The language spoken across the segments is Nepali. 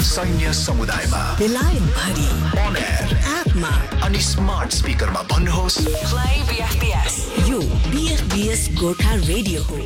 सैन्य समुदायमा, बेलायत भरि, on air, एपमा अनि स्मार्ट स्पिकरमा भन्नुहोस् Play BFBS. यो BFBS गोर्खा रेडियो हो।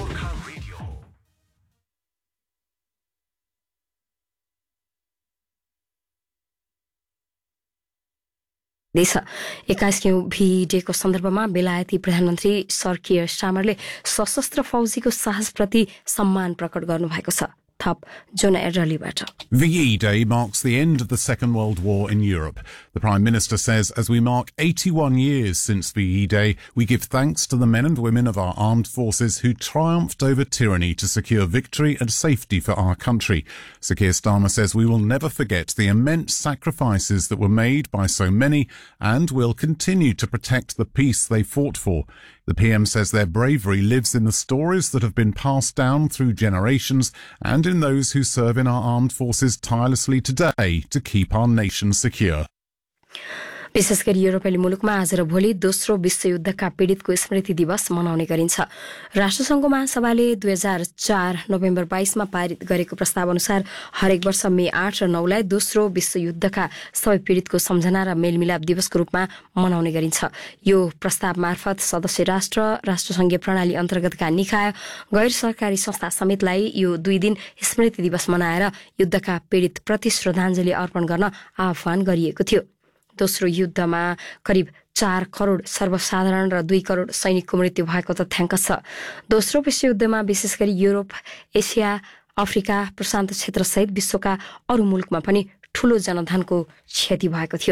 देश 21औं भी-डेको सन्दर्भमा बेलायती प्रधानमन्त्री सर कियर स्टामरले सशस्त्र फौजीको साहसप्रति सम्मान प्रकट गर्नुभएको छ। थप John एड्रलीबाट। The E-Day marks the end of the Second World War in Europe. The Prime Minister says, as we mark 81 years since the E-Day, we give thanks to the men and women of our armed forces who triumphed over tyranny to secure victory and safety for our country. Sir Keir Starmer says we will never forget the immense sacrifices that were made by so many and will continue to protect the peace they fought for. The PM says their bravery lives in the stories that have been passed down through generations and in those who serve in our armed forces tirelessly today to keep our nation secure. विशेष गरी युरोपेली मुलुकमा आज र भोलि दोस्रो विश्वयुद्धका पीड़ितको स्मृति दिवस मनाउने गरिन्छ। राष्ट्रसंघको महासभाले 2004 नोभेम्बर 22 मा पारित गरेको प्रस्ताव अनुसार हरेक वर्ष मे 8 र 9 लाई दोस्रो विश्वयुद्धका सबै पीड़ितको सम्झना र मेलमिलाप दिवसको रूपमा मनाउने गरिन्छ। यो प्रस्ताव मार्फत सदस्य राष्ट्र, राष्ट्रसंघीय प्रणाली अन्तर्गतका निकाय, गैर सरकारी संस्था समेतलाई यो 2 दिन स्मृति दिवस मनाएर युद्धका पीड़ित प्रति श्रद्धाञ्जली अर्पण गर्न आह्वान गरिएको थियो। दोस्रो युद्धमा करिब 4 करोड़ सर्वसाधारण र 2 करोड़ सैनिकको मृत्यु भएको तथ्याङ्क छ। दोस्रो विश्वयुद्धमा विशेष गरी युरोप, एसिया, अफ्रिका, प्रशान्त क्षेत्र सहित विश्वका अरू मुलुकमा पनि ठूलो जनधनको क्षति भएको थियो।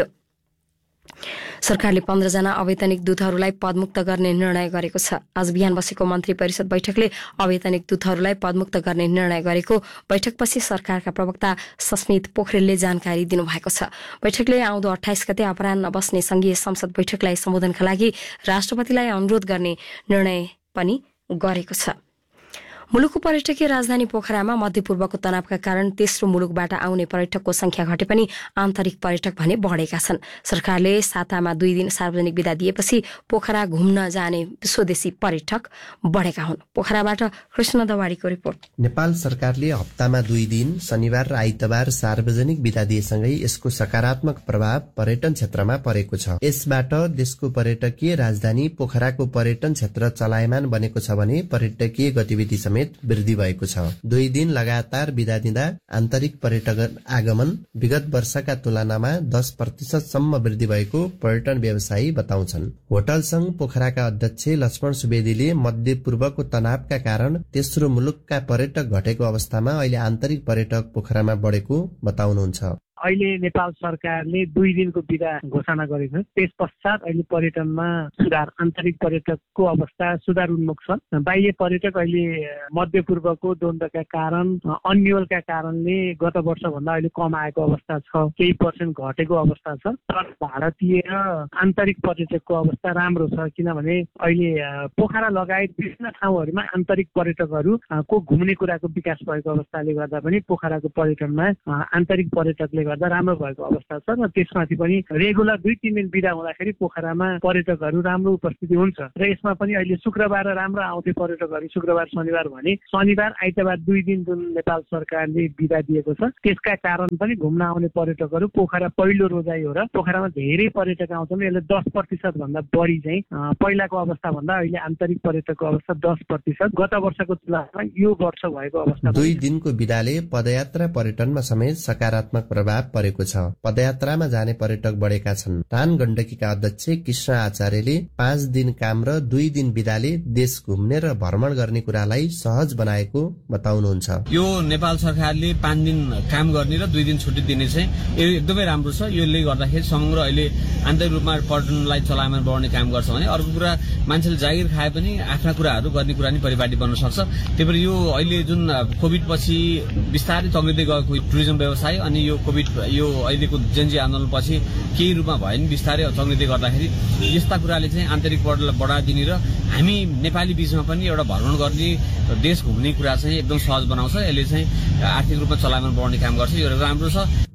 सरकारले 15 जना अवैतनिक दूतहरूलाई पदमुक्त गर्ने निर्णय गरेको छ। आज बिहान बसेको मन्त्री परिषद बैठकले अवैतनिक दूतहरूलाई पदमुक्त गर्ने निर्णय गरेको बैठकपछि सरकारका प्रवक्ता सस्मित पोखरेलले जानकारी दिनुभएको छ। बैठकले आउँदो 28 गते अपराह्न बस्ने संघीय संसद बैठकलाई सम्बोधनका लागि राष्ट्रपतिलाई अनुरोध गर्ने निर्णय पनि गरेको छ। मुलुकको पर्यटकीय राजधानी पोखरामा मध्यपूर्वको तनावका कारण तेस्रो मुलुकबाट आउने पर्यटकको संख्या घटे पनि आन्तरिक पर्यटक भने बढेका छन्। सरकारले सातामा 2 दिन सार्वजनिक बिदा दिएपछि पोखरा घुम्न जाने स्वदेशी पर्यटक बढेका हुन्। पोखराबाट कृष्ण दवाडीको रिपोर्ट। नेपाल सरकारले हप्तामा 2 दिन शनिबार र आइतबार सार्वजनिक बिदा दिएसँगै यसको सकारात्मक प्रभाव पर्यटन क्षेत्रमा परेको छ। यसबाट देशको पर्यटकीय राजधानी पोखराको पर्यटन क्षेत्र चलायमान बनेको छ भने पर्यटकीय गतिविधि समेत वृद्धि भएको छ। 2 दिन लगातार बिदा दिँदा आन्तरिक पर्यटक आगमन विगत वर्षका तुलनामा 10% सम्म वृद्धि भएको पर्यटन व्यवसायी बताउँछन्। होटल संघ पोखराका अध्यक्ष लक्ष्मण सुवेदीले मध्यपूर्वको तनावका कारण तेस्रो मुलुकका पर्यटक घटेको अवस्थामा अहिले आन्तरिक पर्यटक पोखरामा बढेको बताउनुहुन्छ। अहिले नेपाल सरकारले 2 दिनको बिदा घोषणा गरेको छ। त्यस पश्चात अहिले पर्यटनमा सुधार, आन्तरिक पर्यटकको अवस्था सुधार उन्मुख छ। बाह्य पर्यटक अहिले मध्यपूर्वको द्वन्द्वका कारण, अन्यलका कारणले गत वर्ष भन्दा अहिले कम आएको अवस्था छ, केही % घटेको अवस्था छ। तर भारतीय आन्तरिक पर्यटकको अवस्था राम्रो छ, किनभने अहिले पोखरा लगायत विभिन्न ठाउँहरूमा आन्तरिक पर्यटकहरूको घुम्ने कुराको विकास भएको अवस्थाले गर्दा पनि पोखराको पर्यटनमा आन्तरिक पर्यटकले गर्दा राम्रो भएको अवस्था छ र त्यसमाथि पनि रेगुलर 2-3 दिन बिदा हुँदाखेरि पोखरामा पर्यटकहरू राम्रो उपस्थिति हुन्छ र यसमा पनि अहिले शुक्रबार राम्रो आउँथे पर्यटकहरू, शुक्रबार शनिबार भने शनिबार आइतबार 2 दिन जुन नेपाल सरकारले बिदा दिएको छ त्यसका कारण पनि घुम्न आउने पर्यटकहरू पोखरा पहिलो रोजाइ हो र पोखरामा धेरै पर्यटक आउँछन्। यसले 10% भन्दा बढी चाहिँ पहिलाको अवस्था भन्दा अहिले आन्तरिक पर्यटकको अवस्था 10% गत वर्षको तुलनामा यो वर्ष भएको अवस्था। 2 दिनको बिदाले पदयात्रा पर्यटनमा समेत सकारात्मक प्रभाव परेको छ। पदयात्रामा जाने पर्यटक बढेका छन्। रान गण्डकीका अध्यक्ष कृष्ण आचार्यले 5 दिन काम र 2 दिन बिदाले देश घुम्ने र भ्रमण गर्ने कुरालाई सहज बनाएको बताउनुहुन्छ। यो नेपाल सरकारले 5 दिन काम गर्ने र 2 दिन छुट्टी दिने चाहिँ यो एकदमै राम्रो छ। यसले गर्दाखेरि समग्र अहिले आन्तरिक रूपमा पर्यटनलाई चलायमान बढाउने काम गर्छ भने अर्को कुरा मान्छेले जागिर खाए पनि आफ्ना कुराहरू गर्ने कुरा नि परिपाटी बन्न सक्छ। त्यही भएर यो अहिले जुन कोभिड पछि बिस्तारै तग्लिँदै गएको टुरिज्म व्यवसाय अनि यो कोभिड यो अहिलेको जनजी आन्दोलनपछि केही रूपमा भयो नि बिस्तारै तग्लिँदै गर्दाखेरि यस्ता कुराले चाहिँ आन्तरिक पर्यटनलाई बढाइदिने र हामी नेपाली बीचमा पनि एउटा भ्रमण गर्ने, देश घुम्ने कुरा चाहिँ एकदम सहज बनाउँछ। यसले चाहिँ आर्थिक रूपमा चलायमान बढाउने काम गर्छ। यो राम्रो छ।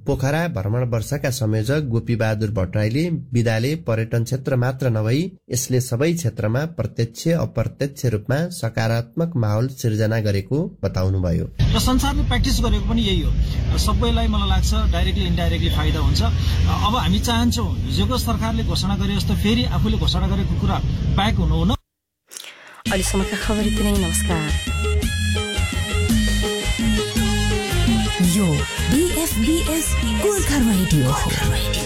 पोखरा भ्रमण वर्षका संयोजक गोपीबहादुर भट्टराईले विधाले पर्यटन क्षेत्र मात्र नभई यसले सबै क्षेत्रमा प्रत्यक्ष अप्रत्यक्ष रूपमा सकारात्मक माहौल सिर्जना गरेको बताउनुभयो। र संसारले प्र्याक्टिस गरेको पनि यही हो। सबैलाई मलाई लाग्छ डाइरेक्टली इन्डाइरेक्टली फाइदा हुन्छ। अब हामी चाहन्छौँ हिजोको सरकारले घोषणा गरे जस्तो फेरि आफूले घोषणा गरेको कुरा ब्याक हुनुहुन। अहिलेसम्मका खबर यति नै। नमस्कार। यो BFBS गोर्खा रेडियो।